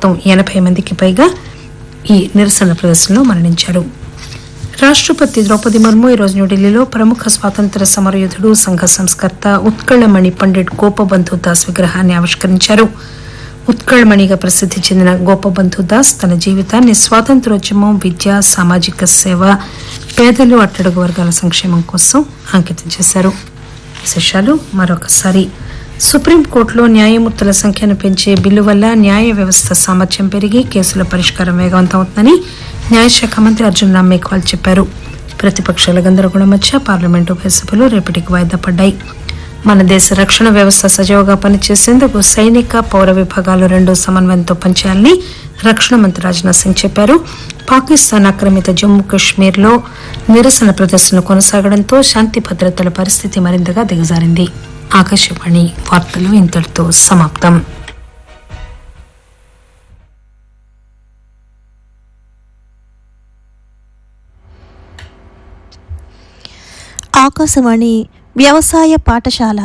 మొత్తం 80 మందికి పైగా ఈ నిరసన ప్రదర్శనలో మరణించారు. రాష్టపతి ద్రౌపది ముర్ము ఈరోజు న్యూఢిల్లీలో ప్రముఖ స్వాతంత్ర్య సమరయోధుడు సంఘ సంస్కర్త ఉత్కళమణి పండిట్ గోపబంధు దాస్ విగ్రహాన్ని ఆవిష్కరించారు. ఉత్కళమణిగా ప్రసిద్ది చెందిన గోపబంధు దాస్ తన జీవితాన్ని స్వాతంత్ర్యోద్యమం, విద్య, సామాజిక సేవ, పేదలు, అట్టడుగు వర్గాల సంక్షేమం కోసం అంకితం చేశారు. విశేషాలు మరొకసారి. సుప్రీంకోర్టులో న్యాయమూర్తుల సంఖ్యను పెంచే బిల్లు వల్ల న్యాయ వ్యవస్థ సామర్థ్యం పెరిగి కేసుల పరిష్కారం వేగవంతం అవుతుందని న్యాయశాఖ మంత్రి అర్జున్ రామ్ మేఘ్వాల్ చెప్పారు. ప్రతిపక్షాల గందరగోళం మధ్య పార్లమెంటు ఉభయ సభలు రేపటికి వాయిదా పడ్డాయి. మన దేశ రక్షణ వ్యవస్థ సజావుగా పనిచేసేందుకు సైనిక, పౌర విభాగాలు రెండూ సమన్వయంతో పనిచేయాలని రక్షణ మంత్రి రాజ్నాథ్ సింగ్ చెప్పారు. పాకిస్తాన్ ఆక్రమిత జమ్మూ కశ్మీర్ లో నిరసన ప్రదర్శనలు కొనసాగడంతో శాంతి భద్రతల పరిస్థితి మరింతగా దిగజారింది. ఆకాశవాణి వార్తలు ఇంతటితో సమాప్తం. ఆకాశవాణి వ్యవసాయ పాఠశాల.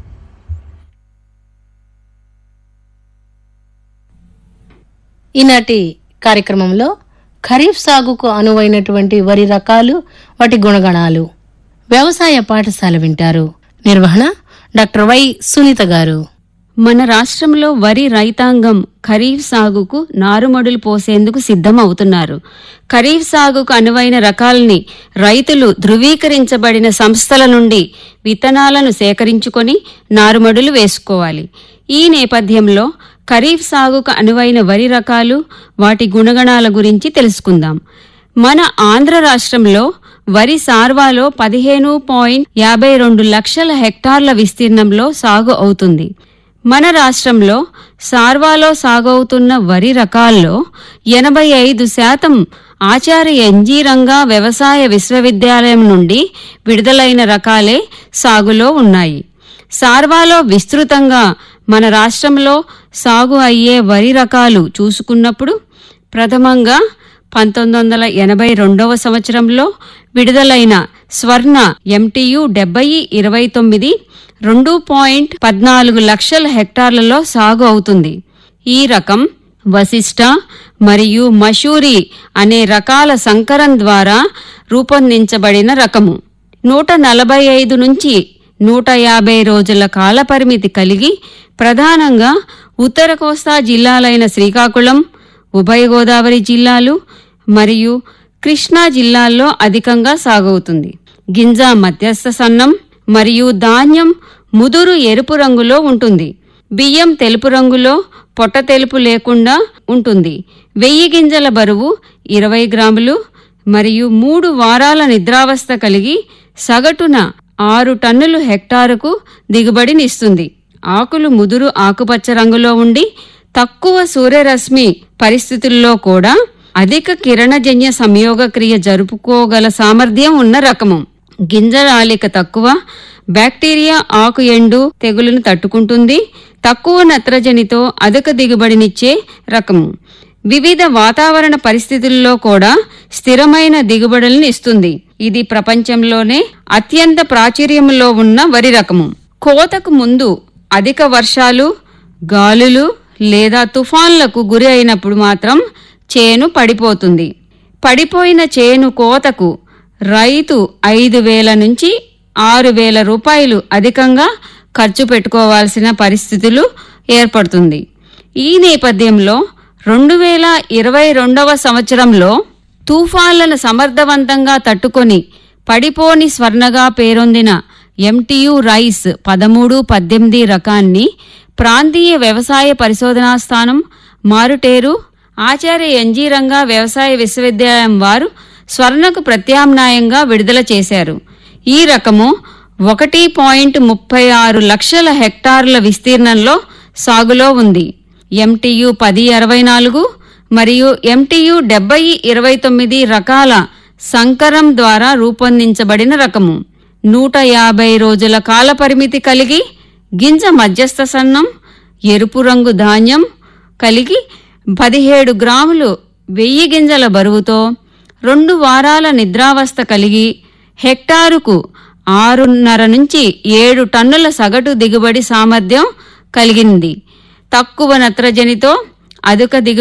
ఈనాటి కార్యక్రమంలో ఖరీఫ్ సాగుకు అనువైనటువంటి వరి రకాలు, వాటి గుణగణాలు, వ్యవసాయ పాఠశాల వింటారు. నిర్వహణ డాక్టర్ వై సునీత గారు. మన రాష్ట్రంలో వరి రైతాంగం ఖరీఫ్ సాగుకు నారుమడులు పోసేందుకు సిద్ధం అవుతున్నారు. ఖరీఫ్ సాగుకు అనువైన రకాలని రైతులు ధృవీకరించబడిన సంస్థల నుండి విత్తనాలను సేకరించుకొని నారుమడులు వేసుకోవాలి. ఈ నేపథ్యంలో ఖరీఫ్ సాగుకు అనువైన వరి రకాలు, వాటి గుణగణాల గురించి తెలుసుకుందాం. మన ఆంధ్ర రాష్ట్రంలో వరి సార్వాలో 15.52 లక్షల హెక్టార్ల విస్తీర్ణంలో సాగు అవుతుంది. మన రాష్ట్రంలో సార్వాలో సాగవుతున్న వరి రకాల్లో 85% ఆచార్య ఎన్జీ రంగా వ్యవసాయ విశ్వవిద్యాలయం నుండి విడుదలైన రకాలే సాగులో ఉన్నాయి. సార్వాలో విస్తృతంగా మన రాష్ట్రంలో సాగు అయ్యే వరి రకాలు చూసుకున్నప్పుడు ప్రథమంగా 1982 సంవత్సరంలో విడుదలైన స్వర్ణ MTU 7029 2.14 లక్షల హెక్టార్లలో సాగు అవుతుంది. ఈ రకం వశిష్ట మరియు మషూరి అనే రకాల సంకరం ద్వారా రూపొందించబడిన రకము. 145 నుంచి 150 రోజుల కాలపరిమితి కలిగి ప్రధానంగా ఉత్తర కోస్తా జిల్లాలైన శ్రీకాకుళం, ఉభయ గోదావరి జిల్లాలు మరియు కృష్ణా జిల్లాల్లో అధికంగా సాగవుతుంది. గింజ మధ్యస్థ సన్నం మరియు ధాన్యం ముదురు ఎరుపు రంగులో ఉంటుంది. బియ్యం తెలుపు రంగులో పొట్ట తెలుపు లేకుండా ఉంటుంది. 1000 గింజల బరువు 20 గ్రాములు మరియు 3 వారాల నిద్రావస్థ కలిగి సగటున 6 టన్నులు హెక్టారుకు దిగుబడినిస్తుంది. ఆకులు ముదురు ఆకుపచ్చ రంగులో ఉండి తక్కువ సూర్యరశ్మి పరిస్థితుల్లో కూడా అధిక కిరణజన్య సంయోగ క్రియ జరుపుకోగల సామర్థ్యం ఉన్న రకము. గింజరాలిక తక్కువ, బ్యాక్టీరియా ఆకు ఎండు తెగులును తట్టుకుంటుంది. తక్కువ నత్రజనితో అధిక దిగుబడినిచ్చే రకము. వివిధ వాతావరణ పరిస్థితుల్లో కూడా స్థిరమైన దిగుబడులను ఇస్తుంది. ఇది ప్రపంచంలోనే అత్యంత ప్రాచుర్యంలో ఉన్న వరి రకము. కోతకు ముందు అధిక వర్షాలు, గాలులు లేదా తుఫాన్లకు గురి అయినప్పుడు మాత్రం చేను పడిపోతుంది. పడిపోయిన చేను కోతకు రైతు 5,000 నుంచి 6,000 రూపాయలు అధికంగా ఖర్చు పెట్టుకోవాల్సిన పరిస్థితులు ఏర్పడుతుంది. ఈ నేపథ్యంలో 2022 సంవత్సరంలో తుఫాన్లను సమర్థవంతంగా తట్టుకొని పడిపోని స్వర్ణగా పేరొందిన MTU రైస్ 13-18 రకాన్ని ప్రాంతీయ వ్యవసాయ పరిశోధనా స్థానం, మారుటేరు, ఆచార్య ఎన్జీ రంగా వ్యవసాయ విశ్వవిద్యాలయం వారు స్వర్ణకు ప్రత్యామ్నాయంగా విడుదల చేశారు. ఈ రకము 1.36 లక్షల హెక్టార్ల విస్తీర్ణంలో సాగులో ఉంది. MTU 1064 మరియు MTU 7029 రకాల సంకరం ద్వారా రూపొందించబడిన రకము. 150 రోజుల కాలపరిమితి కలిగి గింజ మధ్యస్థ సన్నం, ఎరుపు రంగు ధాన్యం కలిగి 17 గ్రాములు 1000 గింజల బరువుతో 2 వారాల నిద్రావస్థ కలిగి హెక్టారుకు 6.5 నుంచి 7 టన్నుల సగటు దిగుబడి సామర్థ్యం కలిగింది. తక్కువ నత్రజనితో అధిక దిగుబడి